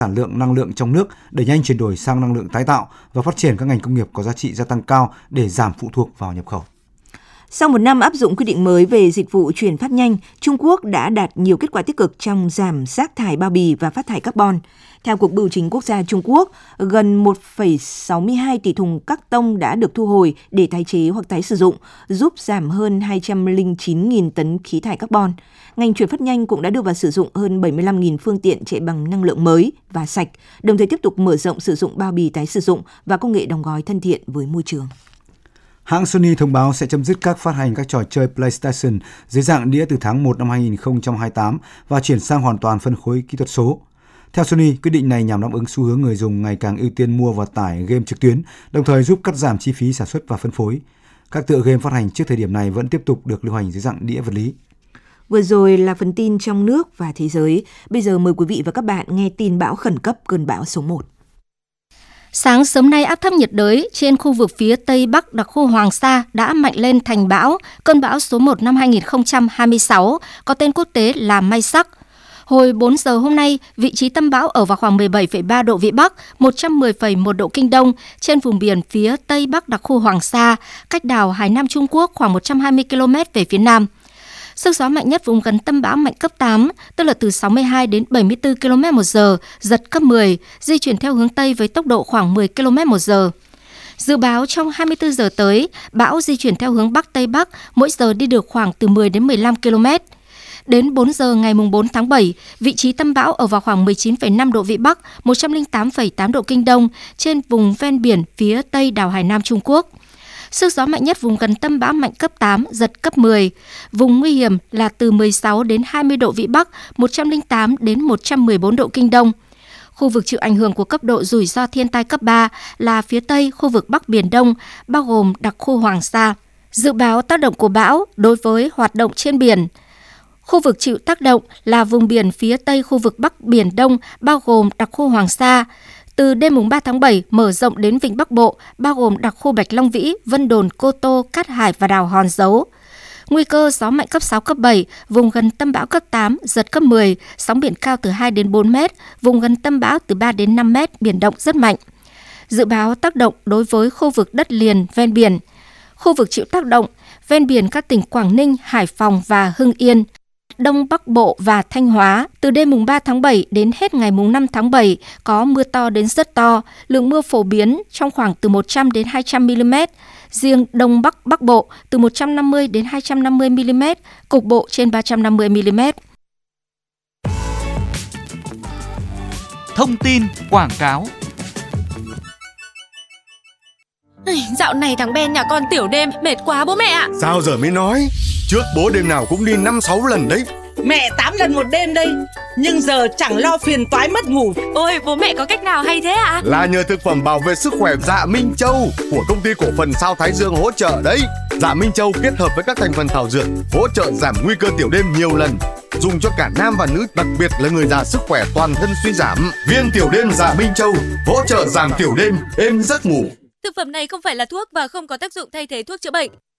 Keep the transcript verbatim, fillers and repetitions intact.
sản lượng năng lượng trong nước, đẩy nhanh chuyển đổi sang năng lượng tái tạo và phát triển các ngành công nghiệp có giá trị gia tăng cao để giảm phụ thuộc vào nhập khẩu. Sau một năm áp dụng quy định mới về dịch vụ chuyển phát nhanh, Trung Quốc đã đạt nhiều kết quả tích cực trong giảm rác thải bao bì và phát thải carbon. Theo Cục Bưu chính Quốc gia Trung Quốc, gần một phẩy sáu mươi hai tỷ thùng các tông đã được thu hồi để tái chế hoặc tái sử dụng, giúp giảm hơn hai trăm lẻ chín nghìn tấn khí thải carbon. Ngành chuyển phát nhanh cũng đã đưa vào sử dụng hơn bảy mươi lăm nghìn phương tiện chạy bằng năng lượng mới và sạch, đồng thời tiếp tục mở rộng sử dụng bao bì tái sử dụng và công nghệ đóng gói thân thiện với môi trường. Hãng Sony thông báo sẽ chấm dứt các phát hành các trò chơi PlayStation dưới dạng đĩa từ tháng một năm hai nghìn không trăm hai mươi tám và chuyển sang hoàn toàn phân phối kỹ thuật số. Theo Sony, quyết định này nhằm đáp ứng xu hướng người dùng ngày càng ưu tiên mua và tải game trực tuyến, đồng thời giúp cắt giảm chi phí sản xuất và phân phối. Các tựa game phát hành trước thời điểm này vẫn tiếp tục được lưu hành dưới dạng đĩa vật lý. Vừa rồi là phần tin trong nước và thế giới. Bây giờ mời quý vị và các bạn nghe tin bão khẩn cấp cơn bão số một. Sáng sớm nay, áp thấp nhiệt đới trên khu vực phía Tây Bắc đặc khu Hoàng Sa đã mạnh lên thành bão, cơn bão số một năm hai nghìn không trăm hai mươi sáu, có tên quốc tế là Mai Sắc. Hồi bốn giờ hôm nay, vị trí tâm bão ở vào khoảng mười bảy phẩy ba độ Vĩ Bắc, một trăm mười phẩy một độ Kinh Đông, trên vùng biển phía Tây Bắc đặc khu Hoàng Sa, cách đảo Hải Nam Trung Quốc khoảng một trăm hai mươi ki lô mét về phía nam. Sức gió mạnh nhất vùng gần tâm bão mạnh cấp tám, tức là từ sáu mươi hai đến bảy mươi tư ki lô mét một giờ, giật cấp mười, di chuyển theo hướng Tây với tốc độ khoảng mười ki lô mét một giờ. Dự báo trong hai mươi tư giờ tới, bão di chuyển theo hướng Bắc Tây Bắc, mỗi giờ đi được khoảng từ mười đến mười lăm ki lô mét. Đến bốn giờ ngày bốn tháng bảy, vị trí tâm bão ở vào khoảng mười chín phẩy năm độ Vĩ Bắc, một trăm lẻ tám phẩy tám độ Kinh Đông, trên vùng ven biển phía Tây đảo Hải Nam Trung Quốc. Sức gió mạnh nhất vùng gần tâm bão mạnh cấp tám, giật cấp mười. Vùng nguy hiểm là từ mười sáu đến hai mươi độ Vĩ Bắc, một trăm lẻ tám đến một trăm mười bốn độ Kinh Đông. Khu vực chịu ảnh hưởng của cấp độ rủi ro thiên tai cấp ba là phía Tây khu vực Bắc Biển Đông, bao gồm đặc khu Hoàng Sa. Dự báo tác động của bão đối với hoạt động trên biển. Khu vực chịu tác động là vùng biển phía Tây khu vực Bắc Biển Đông, bao gồm đặc khu Hoàng Sa. Từ đêm ba tháng bảy mở rộng đến Vịnh Bắc Bộ, bao gồm đặc khu Bạch Long Vĩ, Vân Đồn, Cô Tô, Cát Hải và đảo Hòn Dấu. Nguy cơ gió mạnh cấp sáu, cấp bảy, vùng gần tâm bão cấp tám, giật cấp mười, sóng biển cao từ hai đến bốn mét, vùng gần tâm bão từ ba đến năm mét, biển động rất mạnh. Dự báo tác động đối với khu vực đất liền ven biển. Khu vực chịu tác động, ven biển các tỉnh Quảng Ninh, Hải Phòng và Hưng Yên. Đông Bắc Bộ và Thanh Hóa, từ đêm mùng ba tháng bảy đến hết ngày mùng năm tháng bảy có mưa to đến rất to, lượng mưa phổ biến trong khoảng từ một trăm đến hai trăm mi li mét. Riêng Đông Bắc Bắc Bộ từ một trăm năm mươi đến hai trăm năm mươi mi li mét, cục bộ trên ba trăm năm mươi mi li mét. Thông tin quảng cáo. Dạo này thằng Ben nhà con tiểu đêm mệt quá bố mẹ ạ. Sao giờ mới nói? Trước bố đêm nào cũng đi năm sáu lần đấy. Mẹ tám lần một đêm đây. Nhưng giờ chẳng lo phiền toái mất ngủ. Ôi bố mẹ có cách nào hay thế ạ? À? Là nhờ thực phẩm bảo vệ sức khỏe Dạ Minh Châu của công ty cổ phần Sao Thái Dương hỗ trợ đấy. Dạ Minh Châu kết hợp với các thành phần thảo dược hỗ trợ giảm nguy cơ tiểu đêm nhiều lần, dùng cho cả nam và nữ, đặc biệt là người già sức khỏe toàn thân suy giảm. Viên tiểu đêm Dạ Minh Châu hỗ trợ giảm tiểu đêm, êm giấc ngủ. Thực phẩm này không phải là thuốc và không có tác dụng thay thế thuốc chữa bệnh.